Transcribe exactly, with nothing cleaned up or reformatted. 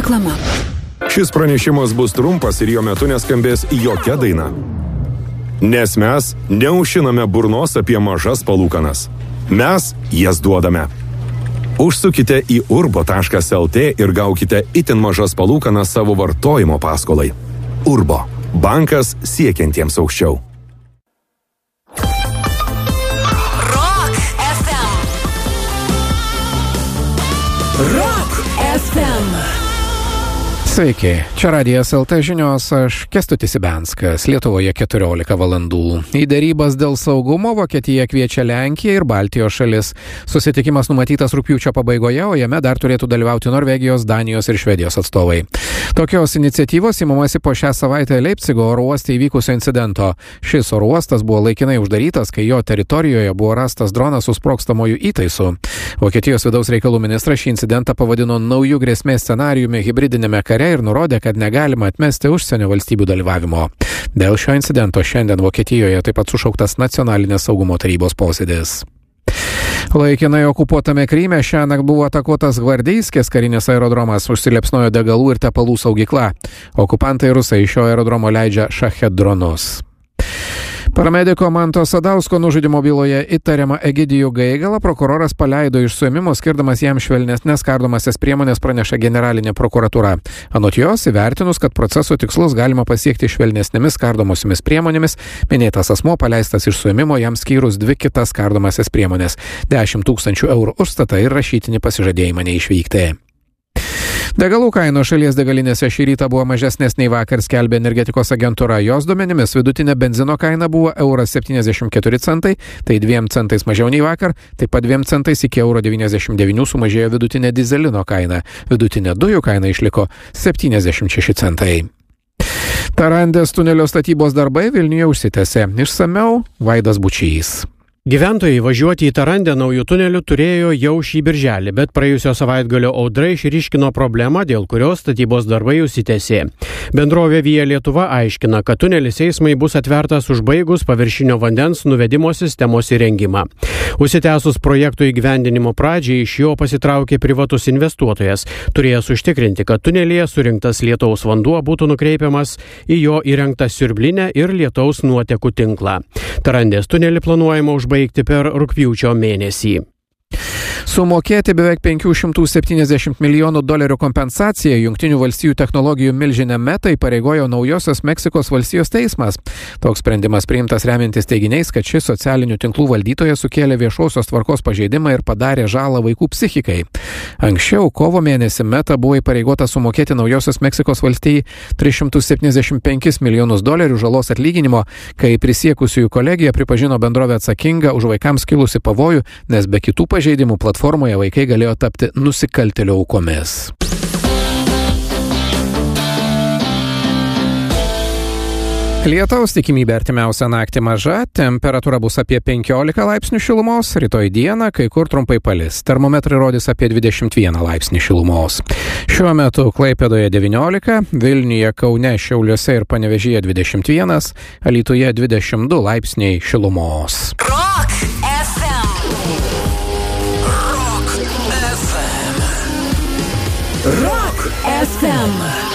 Reklama. Šis pranešimas bus trumpas ir jo metu neskambės jokia daina. Nes mes neužšiname burnos apie mažas palūkanas. Mes jas duodame. Užsukite į urbo taškas el tė ir gaukite itin mažas palūkanas savo vartojimo paskolai. Urbo. Bankas siekiantiems aukščiau. Rock ef em. Rock ef em. Sveiki, čia Radijas el tė žinios, aš Kęstutis Ibenskas, Lietuvoje keturiolika valandų. Į derybas dėl saugumo Vokietija kviečia Lenkiją ir Baltijos šalis. Susitikimas numatytas rugpjūčio pabaigoje, o jame dar turėtų dalyvauti Norvegijos, Danijos ir Švedijos atstovai. Tokios iniciatyvos įmamasi po šią savaitę Leipcigo oro uoste įvykusio incidento. Šis oro uostas buvo laikinai uždarytas, kai jo teritorijoje buvo rastas dronas su sprogstamojų įtaisu. Vokietijos vidaus reikalų ministras šį incidentą pavadino naujų grėsmės scenarijumi hibridinėme kare ir nurodė, kad negalima atmesti užsienio valstybių dalyvavimo. Dėl šio incidento šiandien Vokietijoje taip pat sušauktas nacionalinės saugumo tarybos posėdis. Laikinai okupuotame Kryme šiąnakt buvo atakuotas Gvardijskės karinis aerodromas, užsiliepsnojo degalų ir tepalų saugykla. Okupantai rusai iš šio aerodromo leidžia šachet dronus. Paramediko Manto Sadausko nužudymo byloje įtariamą Egidijų Gaigalą prokuroras paleido iš suėmimo, skirdamas jam švelnesnės kardomasias priemonės, praneša generalinė prokuratūra. Anot jos, įvertinus, kad proceso tikslus galima pasiekti švelnesnėmis kardomosiomis priemonėmis, minėtas asmuo paleistas iš suėmimo, jam skyrus dvi kitas kardomasias priemonės – dešimt tūkstančių eurų užstatą ir rašytinį pasižadėjimą neišvykti. Degalų kainos šalies degalinėse šį rytą buvo mažesnės nei vakar, skelbė energetikos agentūra. Jos duomenimis vidutinė benzino kaina buvo euras septyniasdešimt keturi centai, tai dviem centais mažiau nei vakar, taip pat dviem centais iki euro devyniasdešimt devynių sumažėjo vidutinė dizelino kaina. Vidutinė dujų kaina išliko septyniasdešimt šeši centai. Tarandės tunelio statybos darbai Vilniuje užsitęsė. Išsamiau Vaidas Bučys. Gyventojai važiuoti į Tarandę naujų tunelių turėjo jau šį birželį, bet praėjusio savaitgalio audra išryškino problemą, dėl kurios statybos darbai užsitęsė. Bendrovė Via Lietuva aiškina, kad tunelis eismai bus atvertas užbaigus paviršinio vandens nuvedimo sistemos įrengimą. Užsitęsus projekto įgyvendinimo pradžiai iš jo pasitraukė privatus investuotojas, turėjęs užtikrinti, kad tunelyje surinktas lietaus vanduo būtų nukreipiamas į jo įrengtą siurblinę ir lietaus nuotekų tinklą. Tarandės tunelį planuojama užbaigti baigti per rugpjūčio mėnesį. Sumokėti beveik penkių šimtų septyniasdešimt milijonų dolerių kompensaciją Jungtinių valstijų technologijų milžinė Meta įpareigojo Naujosios Meksikos valstijos teismas. Toks sprendimas priimtas remiantis teiginiais, kad šis socialinių tinklų valdytojas sukėlė viešosios tvarkos pažeidimą ir padarė žalą vaikų psichikai. Anksčiau, kovo mėnesį Meta buvo įpareigota sumokėti Naujosios Meksikos valstijai tris šimtus septyniasdešimt penkis milijonus dolerių žalos atlyginimo, kai prisiekusiųjų kolegija pripažino bendrovę atsakingą už vaikams kilusi pavojų, nes be kitų pažeidimų platformoje vaikai galėjo tapti nusikaltėlių aukomis. Lietaus tikimybė artimiausią naktį maža, temperatūra bus apie penkiolika laipsnių šilumos, rytoj dieną kai kur trumpai palis. Termometrai rodys apie dvidešimt vieną laipsnį šilumos. Šiuo metu Klaipėdoje devyniolika, Vilniuje, Kaune, Šiauliuose ir Panevėžyje dvidešimt vienas, Alytuje dvidešimt du laipsniai šilumos. Rock ef em. Rock ef em. Rock ef em.